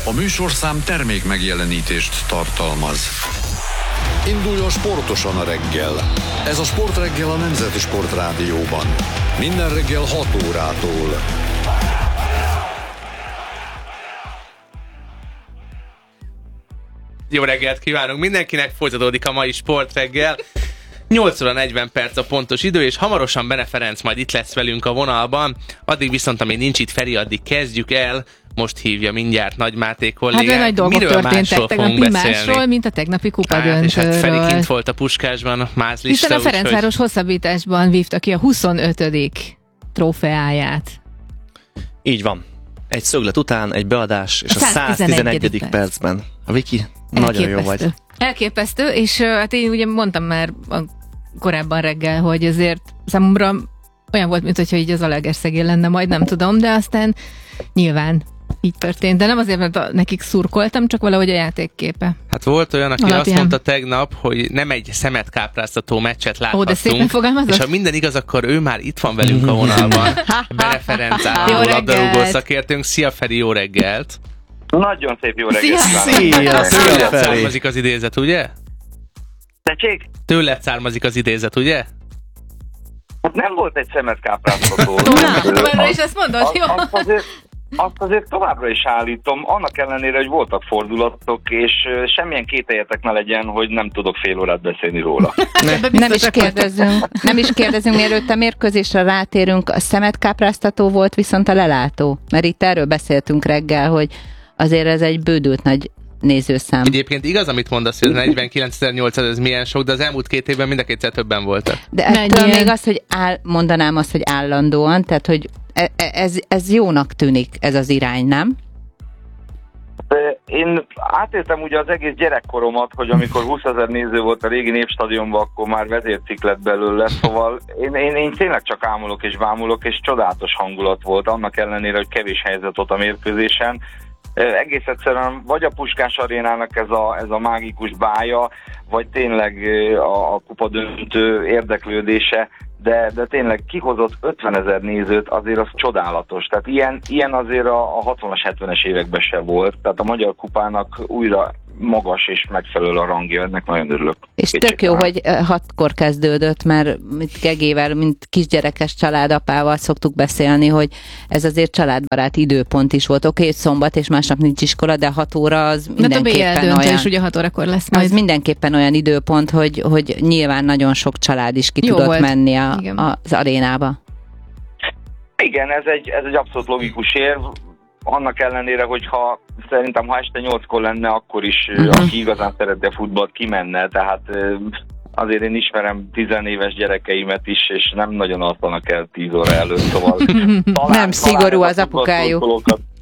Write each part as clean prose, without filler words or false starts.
A műsorszám termék megjelenítést tartalmaz. Induljon sportosan a reggel. Ez a Sportreggel a Nemzeti Sportrádióban. Minden reggel 6 órától. Jó reggelt kívánunk mindenkinek, folytatódik a mai Sportreggel. 8 óra 40 perc a pontos idő, és hamarosan Bene Ferenc majd itt lesz velünk a vonalban. Addig viszont, amíg nincs itt Feri, addig kezdjük el. Most hívja mindjárt Nagy Máté kollégát. Hát nagy dolgok történtek tegnapi másról, mint a tegnapi kupadöntőről. És hát Feri kint volt a Puskásban, a mázlista. Hiszen a Ferencváros hosszabbításban vívta ki a 25. trófeáját. Így van. Egy szöglet után, egy beadás, és a 111. percben. A Viki, nagyon jó vagy. Elképesztő, és hát én ugye mondtam már korábban reggel, hogy azért számomra olyan volt, mintha így az Zalaegerszegén lenne, majd nem tudom, de aztán nyilván így történt. De nem azért, mert nekik szurkoltam, csak valahogy a játékképe. Hát volt olyan, aki azt mondta tegnap, hogy nem egy szemetkápráztató meccset láthattunk. De szépen fogalmazott. És ha minden igaz, akkor ő már itt van velünk a vonalban. Bene Ferenc állandó labdarúgó szakértőnk. Szia Feri, jó reggelt! Nagyon szép jó reggelt! Szia Feri! Származik az idézet, ugye? Tessék? Tőled származik az idézet, ugye? Nem volt egy szemetkápráztató. Továbbra is ezt mondod, jó? Azt azért továbbra is állítom, annak ellenére, hogy voltak fordulatok, és semmilyen kételjetek ne legyen, hogy nem tudok fél órát beszélni róla. Nem is kérdezünk, mielőtt a mérkőzésre rátérünk, a szemetkápráztató volt viszont a lelátó. Mert itt erről beszéltünk reggel, hogy azért ez egy bődült nagy nézőszám. Egyébként igaz, amit mondasz, hogy 49.800 ez milyen sok, de az elmúlt 2 évben mind a kétszer többen voltak. De ettől még az, hogy mondanám azt, hogy állandóan, tehát hogy ez jónak tűnik, ez az irány, nem? Én átéltem ugye az egész gyerekkoromat, hogy amikor 20 000 néző volt a régi Népstadionban, akkor már vezércikk lett belőle, szóval én tényleg csak ámulok és bámulok, és csodálatos hangulat volt, annak ellenére, hogy kevés helyzet volt a mérkőzésen. Egész egyszerűen vagy a Puskás arénának ez a mágikus bája, vagy tényleg a kupadöntő érdeklődése, de tényleg kihozott 50 000 nézőt, azért az csodálatos. Tehát ilyen azért a 60-as, 70-es években se volt. Tehát a Magyar Kupának újra magas és megfelelő a rangja, ennek nagyon örülök. És tök jó, hogy 6-kor kezdődött, mert Gegével, mint kisgyerekes családapával szoktuk beszélni, hogy ez azért családbarát időpont is volt. Oké, szombat és másnap nincs iskola, de 6 óra az mindenképpen olyan. És ugye 6 órakor lesz majd. Az mindenképpen olyan időpont, hogy nyilván nagyon sok család is ki tudott menni az arénába. Igen, ez egy abszolút logikus érv. Annak ellenére, hogyha szerintem ha este 8-kor lenne, akkor is aki igazán szereti a futballt, kimenne, tehát azért én ismerem 10 éves gyerekeimet is, és nem nagyon alszanak el 10 óra előtt, szóval nem szigorú az apukájuk.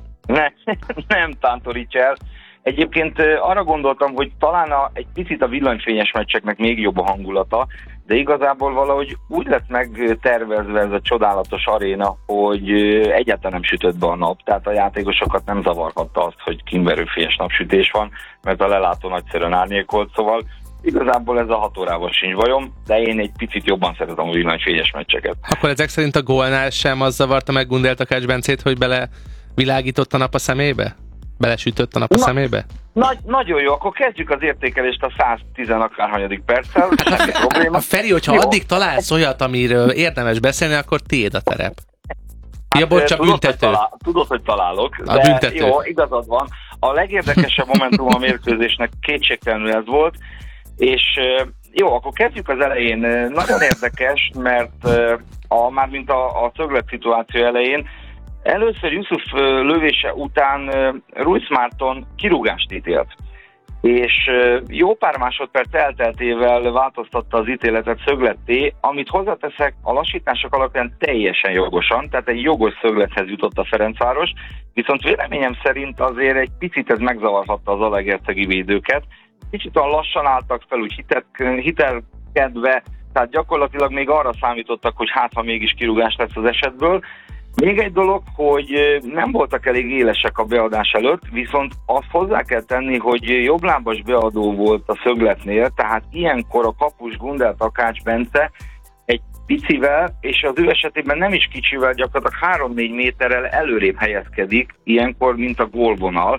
Nem tántorítja el. Egyébként arra gondoltam, hogy talán egy picit a villanyfényes meccseknek még jobb a hangulata, de igazából valahogy úgy lett megtervezve ez a csodálatos aréna, hogy egyáltalán nem sütött be a nap, tehát a játékosokat nem zavarhatta azt, hogy kínverőfényes napsütés van, mert a lelátó nagyszerűen árnyékolt, szóval igazából ez a 6 órával sincs bajom, de én egy picit jobban szeretem a villanyfényes meccseket. Akkor ezek szerint a gólnál sem az zavarta meg Gundel Takács Bencét, hogy bele világított a nap a szemébe? Belesütött a nap a szemébe? Nagyon jó, akkor kezdjük az értékelést a 110 akárhanyadik perccel. A Feri, hogyha jó. Addig találsz olyat, amiről érdemes beszélni, akkor tiéd a terep. Ja, bocs, csak büntető. Tudod, hogy találok, a de büntető. Jó, igazad van. A legérdekesebb momentum a mérkőzésnek kétségtelenül ez volt, és jó, akkor kezdjük az elején. Nagyon érdekes, mert mármint a szöglet szituáció elején, először Yusuf lövése után Ruiz Márton kirúgást ítélt, és jó pár másodperc elteltével változtatta az ítéletet szögletté, amit hozzáteszek, a lassítások alapján teljesen jogosan, tehát egy jogos szöglethez jutott a Ferencváros, viszont véleményem szerint azért egy picit ez megzavarhatta az zalaegerszegi védőket, kicsit olyan lassan álltak fel, úgy hitelkedve, tehát gyakorlatilag még arra számítottak, hogy hát ha mégis kirúgás lesz az esetből. Még egy dolog, hogy nem voltak elég élesek a beadás előtt, viszont azt hozzá kell tenni, hogy jobblábas beadó volt a szögletnél, tehát ilyenkor a kapus Gundel Takács Bence egy picivel, és az ő esetében nem is kicsivel, gyakorlatilag 3-4 méterrel előrébb helyezkedik, ilyenkor, mint a gólvonal.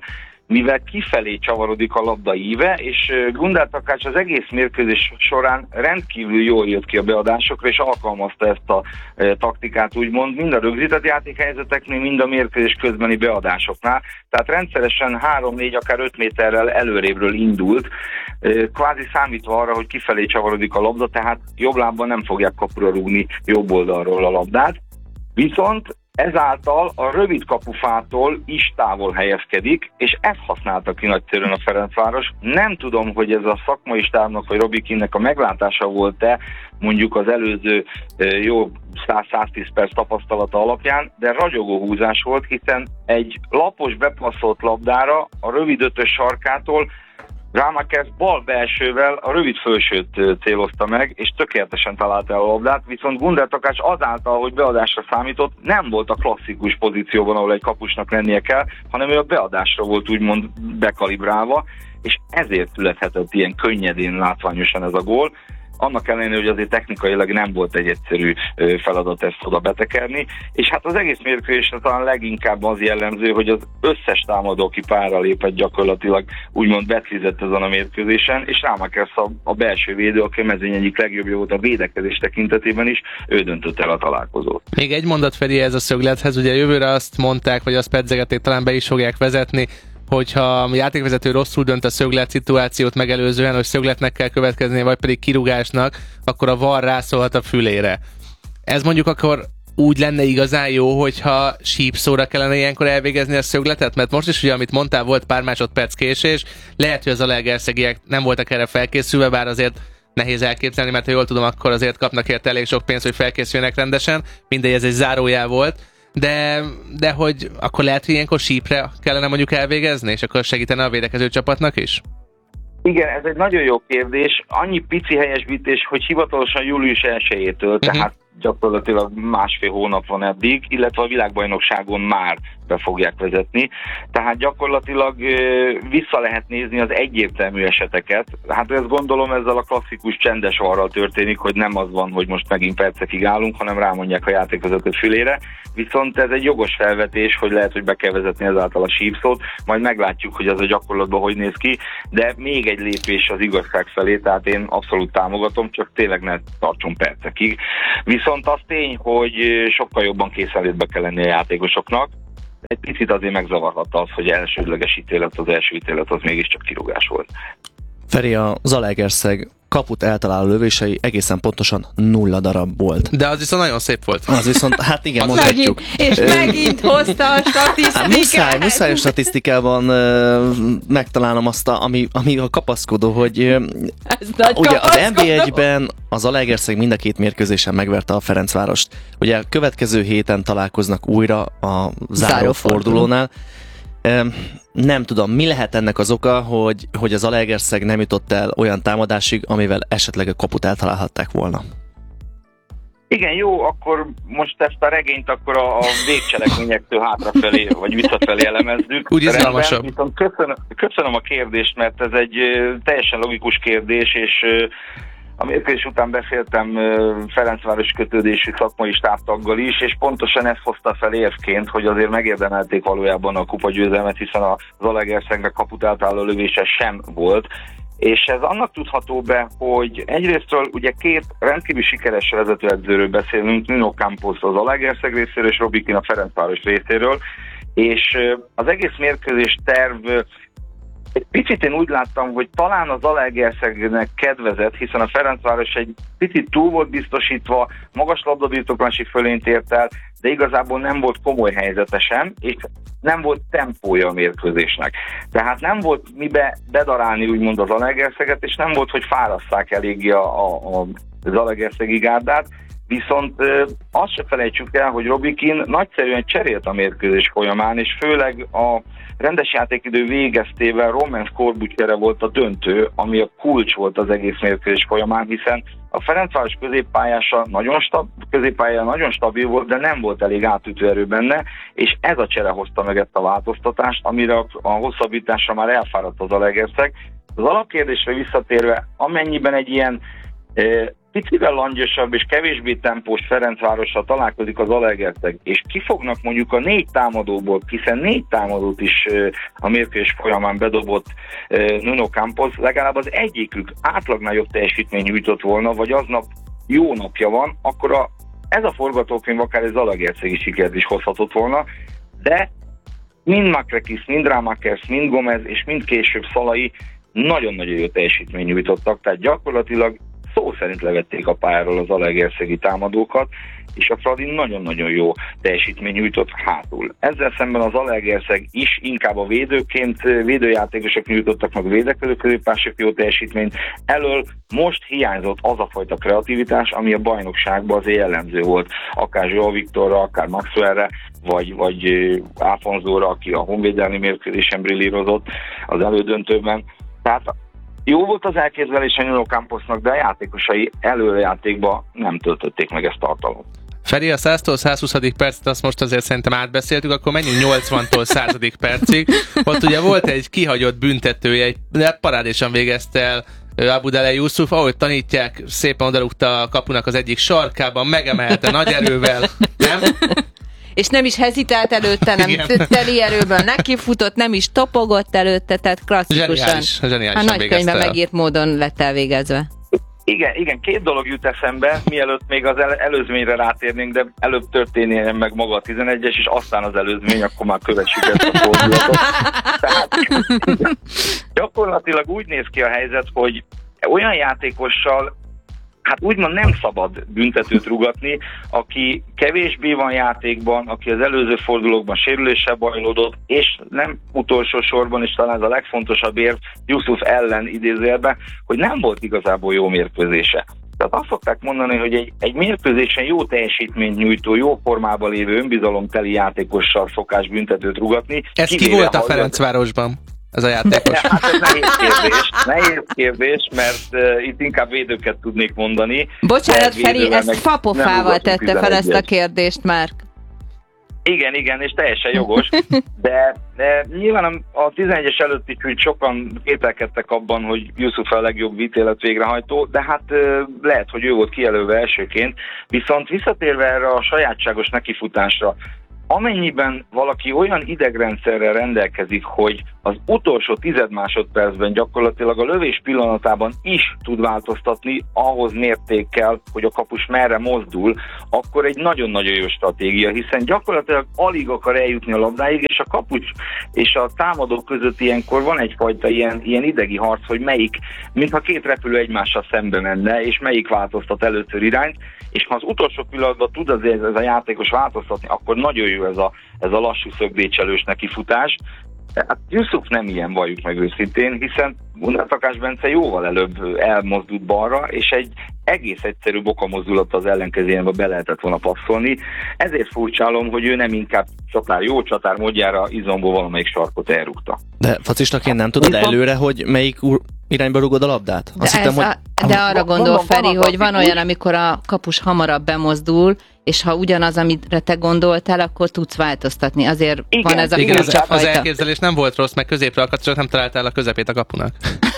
mivel kifelé csavarodik a labda íve, és Gundel Takács az egész mérkőzés során rendkívül jól jött ki a beadásokra, és alkalmazta ezt a taktikát, úgymond, mind a rögzített játékhelyzeteknél, mind a mérkőzés közbeni beadásoknál. Tehát rendszeresen 3-4, akár 5 méterrel előrébről indult, kvázi számítva arra, hogy kifelé csavarodik a labda, tehát jobb lábban nem fogják kapura rúgni jobb oldalról a labdát. Viszont ezáltal a rövid kapufától is távol helyezkedik, és ezt használta ki nagyszerűen a Ferencváros. Nem tudom, hogy ez a szakmai stábnak vagy Robikinnek a meglátása volt-e mondjuk az előző jó 100-110 perc tapasztalata alapján, de ragyogó húzás volt, hiszen egy lapos bepasszolt labdára a rövid ötös sarkától Rámakers bal belsővel a rövid fölsőt célozta meg, és tökéletesen találta el a labdát, viszont Gundel Takács azáltal, hogy beadásra számított, nem volt a klasszikus pozícióban, ahol egy kapusnak lennie kell, hanem ő a beadásra volt úgymond bekalibrálva, és ezért születhetett ilyen könnyedén, látványosan ez a gól. Annak ellenére, hogy azért technikailag nem volt egy egyszerű feladat ezt oda betekerni, és hát az egész mérkőzésre talán leginkább az jellemző, hogy az összes támadó, aki párra lépett, gyakorlatilag úgymond betlizett ezen a mérkőzésen, és Rámakers a belső védő, aki a mezőny egyik legjobbja volt a védekezés tekintetében is, ő döntött el a találkozót. Még egy mondat, Feri, ez a szöglethez, ugye jövőre azt mondták, vagy azt pedzegették, talán be is fogják vezetni, hogyha a játékvezető rosszul dönt a szöglet szituációt megelőzően, hogy szögletnek kell következnie, vagy pedig kirúgásnak, akkor a VAR rászólhat a fülére. Ez mondjuk akkor úgy lenne igazán jó, hogyha sípszóra kellene ilyenkor elvégezni a szögletet? Mert most is ugye, amit mondtál, volt pár másodperc késés, lehet, hogy az zalaegerszegiek nem voltak erre felkészülve, bár azért nehéz elképzelni, mert ha jól tudom, akkor azért kapnak érte elég sok pénzt, hogy felkészüljenek rendesen, mindegy, ez egy zárójel volt. De hogy akkor lehet, hogy ilyenkor sípre kellene mondjuk elvégezni, és akkor segítene a védekező csapatnak is? Igen, ez egy nagyon jó kérdés. Annyi pici helyesbítés, hogy hivatalosan július 1-től, tehát gyakorlatilag másfél hónap van eddig, illetve a világbajnokságon már be fogják vezetni. Tehát gyakorlatilag vissza lehet nézni az egyértelmű eseteket. Hát ezt gondolom ezzel a klasszikus csendes varral történik, hogy nem az van, hogy most megint percekig állunk, hanem rámondják a játékvezető fülére. Viszont ez egy jogos felvetés, hogy lehet, hogy be kell vezetni ezáltal a sípszót, majd meglátjuk, hogy ez a gyakorlatban hogy néz ki, de még egy lépés az igazság felé, tehát én abszolút támogatom, csak tényleg ne tartson percekig. Viszont az tény, hogy sokkal jobban készenlétbe kell lenni a játékosoknak. Egy picit azért megzavarhatta az, hogy elsődleges ítélet, az első ítélet az mégiscsak kirúgás volt. Feri, a Zalaegerszeg kaput eltaláló lövései egészen pontosan 0 darab volt. De az viszont nagyon szép volt. Az viszont, hát igen, mondhatjuk. És megint hozta a statisztikát. Hát muszáj a statisztikában megtalálnom azt, ami a kapaszkodó, hogy ugye az NB1-ben az Zalaegerszeg mind a két mérkőzésen megverte a Ferencvárost. Ugye a következő héten találkoznak újra a zárófordulónál. Nem tudom, mi lehet ennek az oka, hogy az Zalaegerszeg nem jutott el olyan támadásig, amivel esetleg a kaput eltalálhatták volna. Igen, jó, akkor most ezt a regényt akkor a végcselekményektől hátrafelé, vagy visszafelé elemezzük. Úgy izgalmasabb. Viszont köszönöm a kérdést, mert ez egy teljesen logikus kérdés, és a mérkőzés után beszéltem Ferencváros kötődésű szakmai stábtaggal is, és pontosan ezt hozta fel érvként, hogy azért megérdemelték valójában a kupagyőzelmet, hiszen a Zalaegerszegnek kaput eltaláló lövése sem volt. És ez annak tudható be, hogy egyrésztről ugye két rendkívül sikeres vezetőedzőről beszélünk, Nuno Campos az Zalaegerszeg részéről, és Robikin a Ferencváros részéről, és az egész mérkőzés terv egy picit én úgy láttam, hogy talán az Zalaegerszegnek kedvezett, hiszen a Ferencváros egy picit túl volt biztosítva, magas labdabirtoklási fölényt ért el, de igazából nem volt komoly helyzete sem, és nem volt tempója a mérkőzésnek. Tehát nem volt mibe bedarálni úgymond az Zalaegerszeget, és nem volt, hogy fárasszák eléggé a zalaegerszegi gárdát, viszont azt se felejtsük el, hogy Robikin nagyszerűen cserélt a mérkőzés folyamán, és főleg a rendes játékidő végeztével Roman Skorbutyere volt a döntő, ami a kulcs volt az egész mérkőzés folyamán, hiszen a Ferencváros középpályája nagyon stabil volt, de nem volt elég átütő erő benne, és ez a csere hozta meg ezt a változtatást, amire a hosszabbításra már elfáradt az Zalaegerszeg. Az alapkérdésre visszatérve, amennyiben egy ilyen picivel langyosabb és kevésbé tempós Ferencvárossal találkozik az Zalaegerszeg, és kifognak mondjuk a 4 támadóból, hiszen 4 támadót is a mérkőzés folyamán bedobott Nuno Campos, legalább az egyikük átlagnál jobb teljesítmény nyújtott volna, vagy aznap jó napja van, akkor ez a forgatókönyv akár egy zalaegerszegi sikert is hozhatott volna, de mind Makrekis, mind Rámakers, mind Gomez és mind később Szalai nagyon-nagyon jó teljesítmény nyújtottak, tehát gyakorlatilag szó szerint levették a pályáról az zalaegerszegi támadókat, és a Fradi nagyon-nagyon jó teljesítmény nyújtott hátul. Ezzel szemben az Zalaegerszeg is inkább a védőjátékosok nyújtottak meg védekező középpások jó teljesítményt. Elől most hiányzott az a fajta kreativitás, ami a bajnokságban azért jellemző volt. Akár Joao Viktorra, akár Maxwellre, vagy Alfonzóra, aki a honvédelmi mérkőzésen brillírozott az elődöntőben. Tehát jó volt az elképzelése Nuno Camposnak, de a játékosai előjátékban nem töltötték meg ezt tartalmat. Feri, a 100-tól 120. percet azt most azért szerintem átbeszéltük, akkor menjünk 80-tól 100. percig. Ott ugye volt egy kihagyott büntetője, de parádésan végezte el Aboudelei Yusuf, ahogy tanítják, szépen odarúgta a kapunak az egyik sarkában, megemelte nagy erővel, nem? És nem is hezitált előtte, nem teli erőből nekifutott, nem is topogott előtte, tehát klasszikusan. Zseniálisan a nagykönyvben megírt módon lett elvégezve. Igen, 2 dolog jut eszembe, mielőtt még az előzményre rátérnénk, de előbb történjen meg maga a 11-es, és aztán az előzmény, akkor már kövessük ezt a fordulatot. Tehát gyakorlatilag úgy néz ki a helyzet, hogy olyan játékossal, hát úgymond nem szabad büntetőt rugatni, aki kevésbé van játékban, aki az előző fordulókban sérüléssel bajlódott, és nem utolsó sorban, és talán ez a legfontosabb érv Yusuf ellen idézőjelben, hogy nem volt igazából jó mérkőzése. Tehát azt szokták mondani, hogy egy mérkőzésen jó teljesítményt nyújtó, jó formában lévő önbizalomteli játékossal szokás büntetőt rugatni. Ez ki volt a Ferencvárosban? Ez a játékos. Hát ez nehéz kérdés, mert itt inkább védőket tudnék mondani. Bocsánat, Feri, ezt fapofával tette fel ezt a kérdést már. Igen, és teljesen jogos, de nyilván a 11-es előtt is úgy sokan kételkedtek abban, hogy Yusuf a legjobb ítélet végrehajtó, de hát lehet, hogy ő volt kijelölve elsőként, viszont visszatérve erre a sajátságos nekifutásra, amennyiben valaki olyan idegrendszerrel rendelkezik, hogy az utolsó 10 másodpercben gyakorlatilag a lövés pillanatában is tud változtatni ahhoz mértékkel, hogy a kapus merre mozdul, akkor egy nagyon-nagyon jó stratégia, hiszen gyakorlatilag alig akar eljutni a labdáig, és a kapus és a támadó között ilyenkor van egyfajta ilyen idegi harc, hogy melyik, mintha 2 repülő egymással szembe menne, és melyik változtat először irányt, és ha az utolsó pillanatban tud azért ez a játékos változtatni, akkor nagyon jó ez a lassú szögdécselős nekifutás. Hát Yusuf nem ilyen, valljuk meg őszintén, hiszen Takás Bence jóval előbb elmozdult balra, és egy egész egyszerű bokamozdulat az ellenkezőjébe be lehetett volna passzolni. Ezért furcsálom, hogy ő nem inkább jó csatár módjára izomból valamelyik sarkot elrúgta. De Facisnak én nem tudod előre, hogy melyik irányba rugod a labdát? De arra gondol Feri, hogy van olyan, amikor a kapus hamarabb bemozdul, és ha ugyanaz, amire te gondoltál, akkor tudsz változtatni. Azért igen, van ez a igen, az elképzelés nem volt rossz, meg középre akadt, csak nem találtál a közepét a kapunak.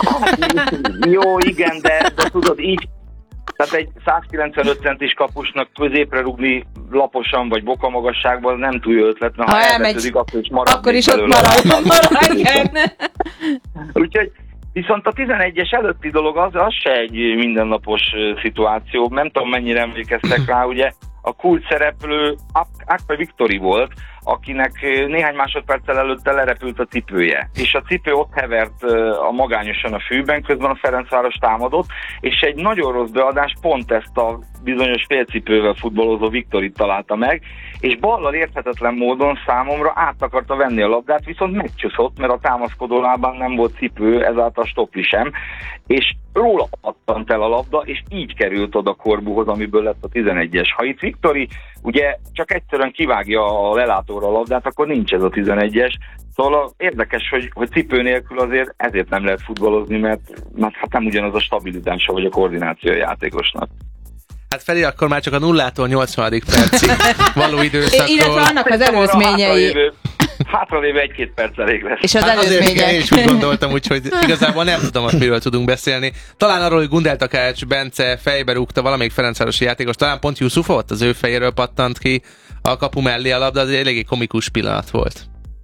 Jó, igen, de tudod, így, tehát egy 195 centis kapusnak középre rugni laposan, vagy bokamagasságban nem túl jó ötlet, mert ha elvetődik, akkor is ott maradj. Úgyhogy viszont a 11-es előtti dolog az se egy mindennapos szituáció. Nem tudom, mennyire emlékeztek rá, ugye a kult szereplő Akpe Viktori volt, akinek néhány másodperccel előtte lerepült a cipője. És a cipő ott hevert magányosan a fűben, közben a Ferencváros támadott, és egy nagyon rossz beadás pont ezt a bizonyos félcipővel futballozó Viktorit találta meg, és ballal érthetetlen módon számomra át akarta venni a labdát, viszont megcsúszott, mert a támaszkodó lábán nem volt cipő, ezáltal stopli sem, és róla pattant el a labda, és így került oda Korbuhoz, amiből lett a 11-es. Ha itt Viktori ugye csak egyszerűen kivágja a lelátóra a labdát, akkor nincs ez a 11-es. Szóval érdekes, hogy cipő nélkül azért ezért nem lehet futballozni, mert hát nem ugyanaz a stabilitása vagy a koordináció a játékosnak. Hát Feri, akkor már csak a 0-tól 80. percig való időszakról. Illetve annak az előzményei. hátralévő 1-2 perc elég lesz. És az Hát azért igen, előzmények. én is úgy gondoltam, úgyhogy igazából nem tudom, hogy miről tudunk beszélni. Talán arról, hogy Gundel Takács Bence fejbe rúgta valamelyik ferencvárosi játékos, talán pont Yusufot, az ő fejéről pattant ki a kapu mellé a labda, az egy eléggé komikus pillanat volt.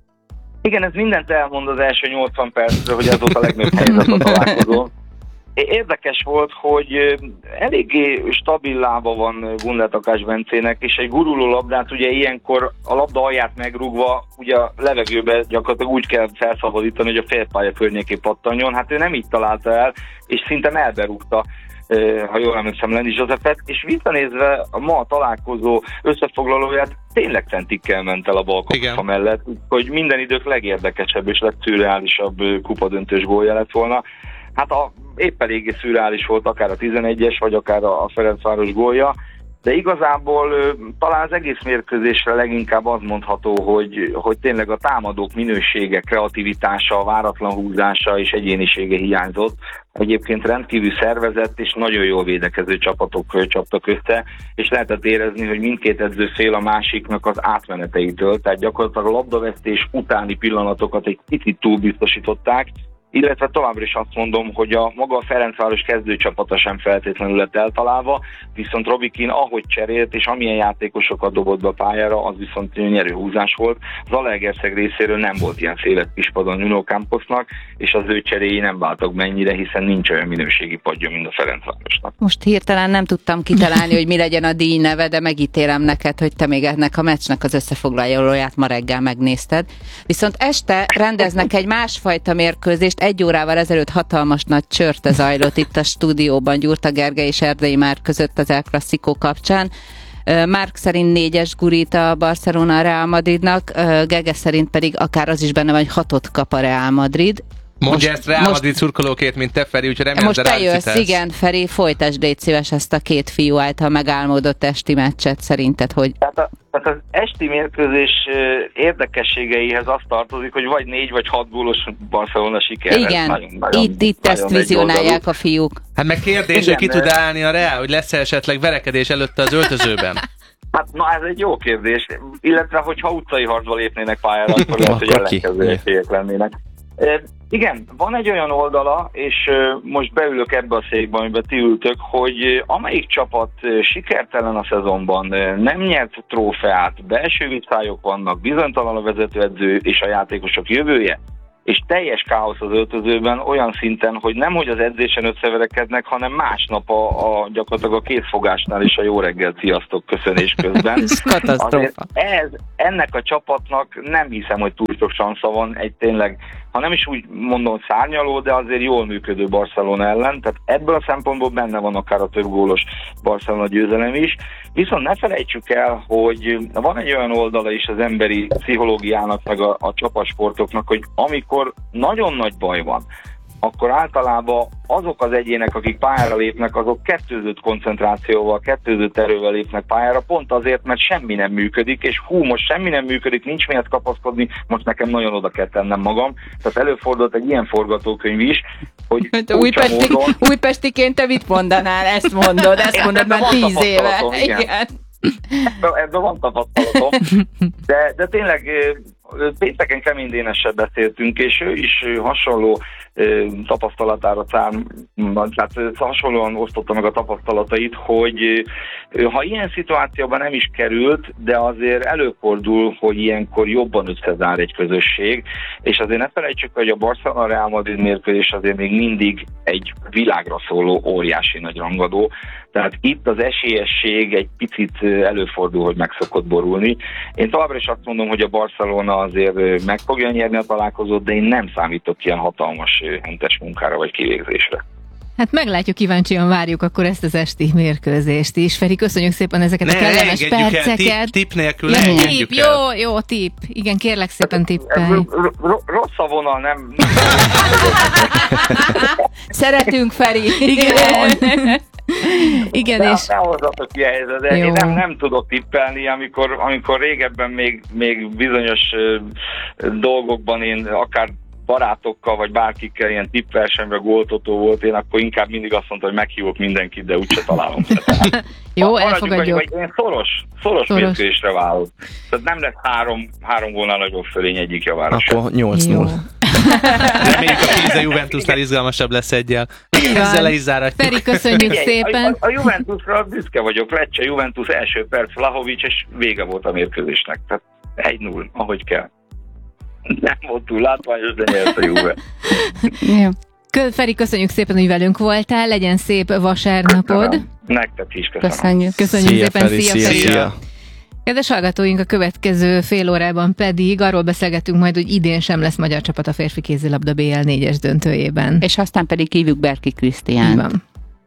Igen, ez mindent elmond az első 80 percre, hogy ez volt a legnagyobb helyzet a találkozón. Érdekes volt, hogy eléggé stabil lába van Gundel Takács Bencének, és egy guruló labdát ugye ilyenkor a labda alját megrúgva, ugye a levegőbe gyakorlatilag úgy kell felszabadítani, hogy a félpálya környéké pattanjon. Hát ő nem így találta el, és szinte melberúgta, ha jól emlékszem, Lenny Josephet, és visszanézve a ma a találkozó összefoglalóját, tényleg centikkel ment el a bal kapufa mellett, hogy minden idők legérdekesebb és legszürreálisabb kupadöntős gólja lett volna. Hát épp eléggé szürreális volt akár a 11-es, vagy akár a Ferencváros gólja, de igazából talán az egész mérkőzésre leginkább az mondható, hogy tényleg a támadók minősége, kreativitása, váratlan húzása és egyénisége hiányzott. Egyébként rendkívül szervezett és nagyon jól védekező csapatok csaptak össze, és lehetett érezni, hogy mindkét edző fél a másiknak az átmeneteitől, tehát gyakorlatilag a labdavesztés utáni pillanatokat egy picit túlbiztosították, illetve továbbra is azt mondom, hogy maga a Ferencváros kezdőcsapata sem feltétlenül lett eltalálva, viszont Robikin ahogy cserélt és amilyen játékosokat dobott be a pályára, az viszont nyerőhúzás volt. Zalaegerszeg részéről nem volt ilyen széles kispadon Nuno Camposnak, és az ő cseréi nem váltak mennyire, hiszen nincs olyan minőségi padja, mint a Ferencvárosnak. Most hirtelen nem tudtam kitalálni, hogy mi legyen a díj neve, de megítélem neked, hogy te még ennek a meccsnek az összefoglalóját ma reggel megnézted. Viszont este rendeznek egy másfajta mérkőzést. 1 órával ezelőtt hatalmas nagy csörte zajlott itt a stúdióban Gyurta Gergely és Erdei Márk között az El Clasico kapcsán. Márk szerint 4-es gurít a Barcelona a Real Madridnak, Gege szerint pedig akár az is benne van, hogy 6-ot kap a Real Madrid. Mondja ezt Real Madrid szurkolóként, mint te, Feri, úgyhogy remélem, most te jössz, igen, Feri, folytasd légy szíves ezt a két fiú által megálmodott esti meccset, szerinted, hogy... Tehát az esti mérkőzés érdekességeihez azt tartozik, hogy vagy 4 vagy 6 gólos Barcelona siker. Igen, itt ezt vizionálják a fiúk. Hát meg kérdés, hogy ki tud állni a Real, hogy lesz esetleg verekedés előtte az öltözőben? Hát na, ez egy jó kérdés, illetve hogyha utcai harcba lépnének pályára, akkor lehet, hogy ellenkező esélyek lennének. Igen, van egy olyan oldala, és most beülök ebbe a székbe, amiben ti ültök, hogy amelyik csapat sikertelen a szezonban, nem nyert trófeát, belső vitályok vannak, bizonytalan a vezetőedző és a játékosok jövője, és teljes káosz az öltözőben olyan szinten, hogy nemhogy az edzésen összeverekednek, hanem másnap gyakorlatilag a kézfogásnál is a jó reggel, sziasztok köszönés közben. Ez katasztrófa. Ennek a csapatnak nem hiszem, hogy túl sok sansza van egy tényleg, ha nem is úgy mondom szárnyaló, de azért jól működő Barcelona ellen, tehát ebből a szempontból benne van akár a több gólos Barcelona győzelem is. Viszont ne felejtsük el, hogy van egy olyan oldala is az emberi pszichológiának, meg a csapatsportoknak, hogy amikor nagyon nagy baj van, akkor általában azok az egyének, akik pályára lépnek, azok kettőzött koncentrációval, kettőzött erővel lépnek pályára, pont azért, mert semmi nem működik, és most semmi nem működik, nincs miért kapaszkodni, most nekem nagyon oda kell tennem magam. Tehát előfordult egy ilyen forgatókönyv is, hogy újpestiként te mit mondanál? Ezt mondod már 10 éve. Igen. Ebben van tapasztalatom, de tényleg pénteken Kemény Dénessel beszéltünk, és ő is hasonló tapasztalatára tehát hasonlóan osztotta meg a tapasztalatait, hogy ha ilyen szituációban nem is került, de azért előfordul, hogy ilyenkor jobban összezár egy közösség, és azért ne felejtsük, hogy a Barcelona Real Madrid mérkőzés azért még mindig egy világra szóló óriási nagy rangadó, tehát itt az esélyesség egy picit előfordul, hogy meg szokott borulni. Én továbbra is azt mondom, hogy a Barcelona azért meg fogja nyerni a találkozót, de én nem számítok ilyen hatalmas hentes munkára vagy kivégzésre. Hát meglátjuk, kíváncsian várjuk akkor ezt az esti mérkőzést is. Feri, köszönjük szépen ezeket a kellemes perceket. Tipp nélkül ja, jó, tipp. Igen, kérlek szépen tippelj. Rossz a vonal, nem... Szeretünk, Feri. Igen, és... Ne hozzatok ki helyzet, de én nem tudok tippelni, amikor régebben még bizonyos dolgokban én akár barátokkal, vagy bárkikkel ilyen tippversenyben góltotó volt, én akkor inkább mindig azt mondtam, hogy meghívok mindenkit, de úgyse találom. Jó, elfogadjuk. Vagy én szoros mérkőzésre válok. Tehát nem lesz három gólnál nagyobb fölény egyik javára sem. Akkor 8-0. Reméljük a Pisa Juventusnál izgalmasabb lesz egyel. Ezzel le is záratjuk. Feri, köszönjük szépen. A Juventusra büszke vagyok. Lecce Juventus első perc, Vlahovics, és vége volt a mérkőzésnek. Tehát 1-0, ahogy kell. Nem volt túl látványos, de nyert a Juve. Feri, köszönjük szépen, hogy velünk voltál. Legyen szép vasárnapod. Nektek is köszönjük. Köszönjük szépen. Feri, szia. Kedves hallgatóink, a következő fél órában pedig arról beszélgetünk majd, hogy idén sem lesz magyar csapat a férfi kézilabda BL 4-es döntőjében. És aztán pedig hívjuk Berki Krisztiánt.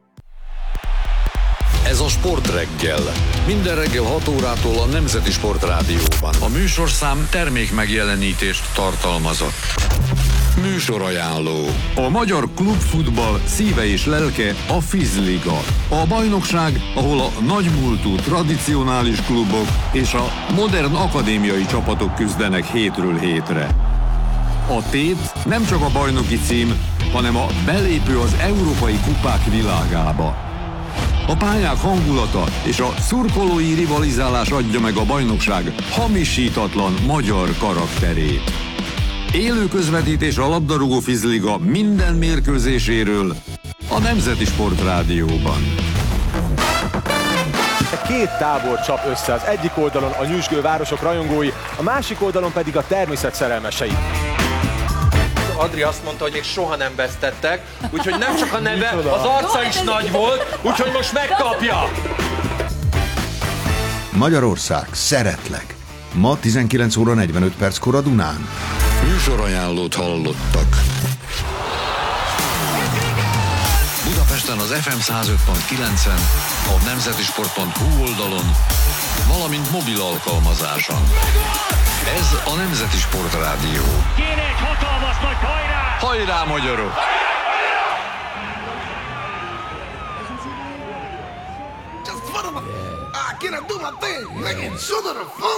Ez a Sportreggel. Minden reggel 6 órától a Nemzeti Sportrádióban. A műsorszám termék megjelenítést tartalmazott. Műsorajánló. A magyar klubfutball szíve és lelke a Fizliga. A bajnokság, ahol a nagymúltú tradicionális klubok és a modern akadémiai csapatok küzdenek hétről hétre. A tét nem csak a bajnoki cím, hanem a belépő az európai kupák világába. A pályák hangulata és a szurkolói rivalizálás adja meg a bajnokság hamisítatlan magyar karakterét. Élő közvetítés a labdarúgó Fizliga minden mérkőzéséről a Nemzeti Sportrádióban. Két tábor csap össze, az egyik oldalon a nyüzsgő városok rajongói, a másik oldalon pedig a természet szerelmesei. Adri azt mondta, hogy még soha nem vesztettek, úgyhogy nem csak a neve, az arca is nagy volt, úgyhogy most megkapja! Magyarország, szeretlek! Ma 19 óra 45 perckor a Dunán. Műsorajánlót hallottak. Budapesten az FM 105.9-en, a nemzetisport.hu oldalon, valamint mobil alkalmazáson. Ez a Nemzeti Sportrádió. Kéne egy hatalmas nagy hajrá! Hajrá, magyarok! Just put 'em up. I can do my thing. Make it sugar the fun.